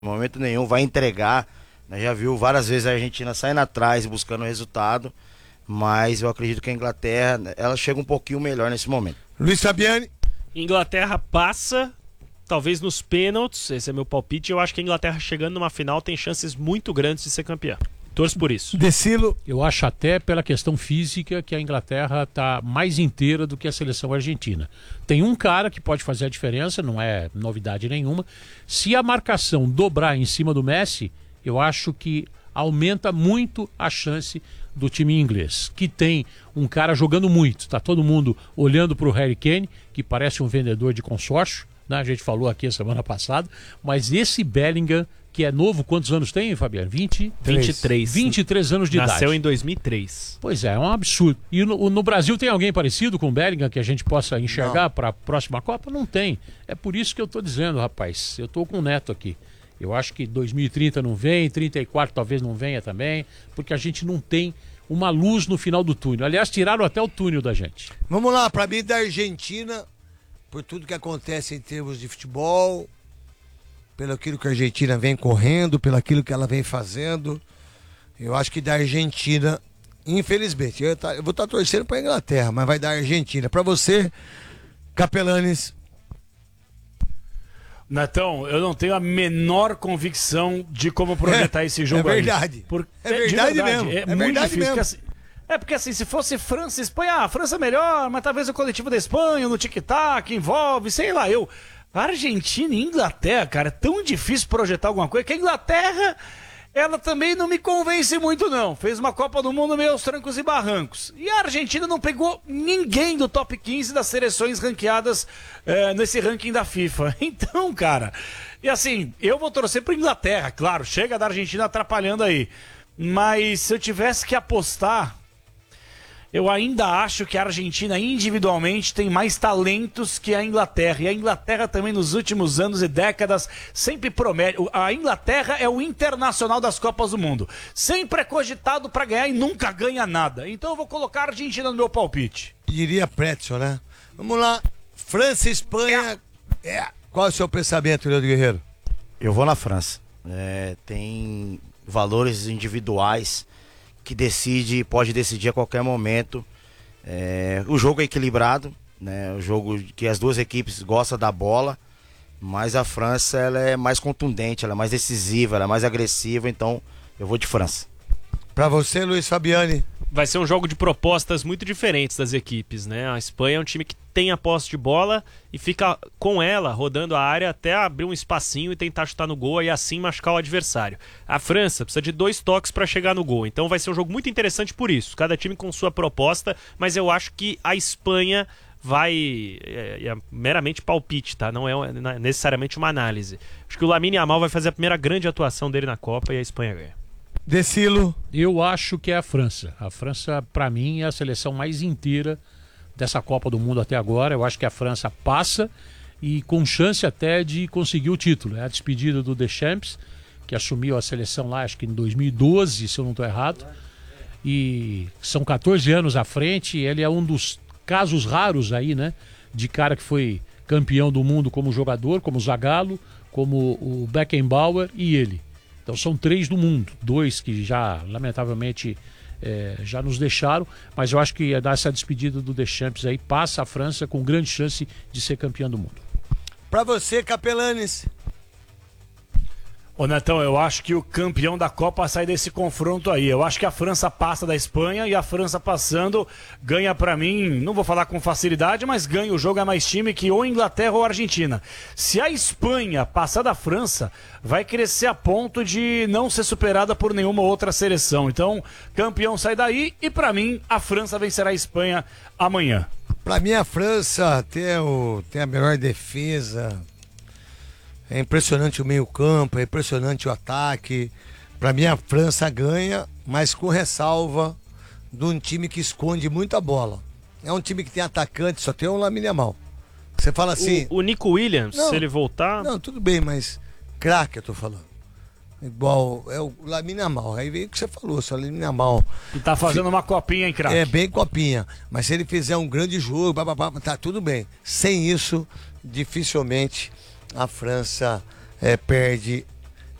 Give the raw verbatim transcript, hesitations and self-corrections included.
em momento nenhum vai entregar, né? Já viu várias vezes a Argentina saindo atrás, buscando resultado, mas eu acredito que a Inglaterra, ela chega um pouquinho melhor nesse momento. Luiz Fabiani. Inglaterra passa, talvez nos pênaltis, esse é meu palpite. Eu acho que a Inglaterra chegando numa final tem chances muito grandes de ser campeã. Torço por isso. Decilo. Eu acho até pela questão física que a Inglaterra está mais inteira do que a seleção argentina. Tem um cara que pode fazer a diferença, não é novidade nenhuma. Se a marcação dobrar em cima do Messi, eu acho que aumenta muito a chance do time inglês, que tem um cara jogando muito. Está todo mundo olhando para o Harry Kane, que parece um vendedor de consórcio, né? A gente falou aqui a semana passada, mas esse Bellingham, que é novo, quantos anos tem, Fabiano? vinte? vinte e três. vinte e três anos de Nasceu idade. Nasceu em dois mil e três. Pois é, é um absurdo. E no, no Brasil tem alguém parecido com o Bellingham que a gente possa enxergar para a próxima Copa? Não tem. É por isso que eu estou dizendo, rapaz. Eu estou com o Neto aqui. Eu acho que dois mil e trinta não vem, trinta e quatro talvez não venha também, porque a gente não tem uma luz no final do túnel. Aliás, tiraram até o túnel da gente. Vamos lá, para mim da Argentina, por tudo que acontece em termos de futebol, pelo aquilo que a Argentina vem correndo, pelo aquilo que ela vem fazendo, eu acho que da Argentina, infelizmente, eu, tá, eu vou estar tá torcendo para a Inglaterra, mas vai dar Argentina. Para você, Capelanes. Natão, eu não tenho a menor convicção de como projetar é, esse jogo é aí. verdade. Por, é, verdade verdade mesmo. É, é muito verdade difícil. mesmo. Porque, assim, é porque assim, se fosse França e Espanha, ah, a França é melhor, mas talvez o coletivo da Espanha, no tic-tac, envolve, sei lá, eu. A Argentina e Inglaterra, cara, é tão difícil projetar alguma coisa que a Inglaterra, ela também não me convence muito, não. Fez uma Copa do Mundo meio aos trancos e barrancos. E a Argentina não pegou ninguém do top quinze das seleções ranqueadas é, nesse ranking da FIFA. Então, cara, e assim, eu vou torcer pra Inglaterra, claro, chega da Argentina atrapalhando aí. Mas se eu tivesse que apostar, eu ainda acho que a Argentina individualmente tem mais talentos que a Inglaterra. E a Inglaterra também nos últimos anos e décadas sempre promete. A Inglaterra é o internacional das Copas do Mundo. Sempre é cogitado para ganhar e nunca ganha nada. Então eu vou colocar a Argentina no meu palpite. Diria Pretzel, né? Vamos lá. França e Espanha. É. É. Qual é o seu pensamento, Leandro Guerreiro? Eu vou na França. É, tem valores individuais que decide, pode decidir a qualquer momento. É, o jogo é equilibrado, né? O jogo que as duas equipes gostam da bola, mas a França ela é mais contundente, ela é mais decisiva, ela é mais agressiva, então eu vou de França. Pra você, Luiz Fabiani. Vai ser um jogo de propostas muito diferentes das equipes, né? A Espanha é um time que tem a posse de bola e fica com ela, rodando a área até abrir um espacinho e tentar chutar no gol e assim machucar o adversário. A França precisa de dois toques para chegar no gol, então vai ser um jogo muito interessante por isso. Cada time com sua proposta, mas eu acho que a Espanha vai... É, é meramente palpite, tá? Não é necessariamente uma análise. Acho que o Lamine Yamal vai fazer a primeira grande atuação dele na Copa e a Espanha ganha. Decilo. Eu acho que é a França. A França, para mim, é a seleção mais inteira dessa Copa do Mundo até agora. Eu acho que a França passa e com chance até de conseguir o título. É a despedida do Deschamps, que assumiu a seleção lá, acho que em dois mil e doze, se eu não estou errado. E são quatorze anos à frente. Ele é um dos casos raros aí, né? De cara que foi campeão do mundo como jogador, como Zagallo, como o Beckenbauer e ele. Então são três do mundo, dois que já, lamentavelmente, é, já nos deixaram, mas eu acho que essa despedida do Deschamps aí passa a França com grande chance de ser campeã do mundo. Pra você, Capelanes. Ô Netão, eu acho que o campeão da Copa sai desse confronto aí. Eu acho que a França passa da Espanha e a França passando ganha pra mim, não vou falar com facilidade, mas ganha o jogo, é mais time que ou Inglaterra ou Argentina. Se a Espanha passar da França, vai crescer a ponto de não ser superada por nenhuma outra seleção. Então, campeão sai daí e pra mim a França vencerá a Espanha amanhã. Pra mim a França tem, o, tem a melhor defesa. É impressionante o meio-campo, é impressionante o ataque. Para mim, a França ganha, mas com ressalva de um time que esconde muita bola. É um time que tem atacante, só tem o Lamine Yamal. Você fala assim... O, o Nico Williams, não, se ele voltar... Não, tudo bem, mas craque eu tô falando. Igual, é o Lamine Yamal. Aí veio o que você falou, o Lamine Yamal. E tá fazendo uma copinha, hein, craque? É, bem copinha. Mas se ele fizer um grande jogo, bababá, tá tudo bem. Sem isso, dificilmente... a França é, perde